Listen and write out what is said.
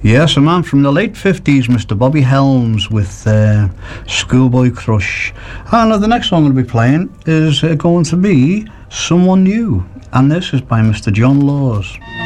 Yes, a man from the late 50s, Mr. Bobby Helms, with Schoolboy Crush. And the next song I'll be playing is going to be Someone New, and this is by Mr. John Laws.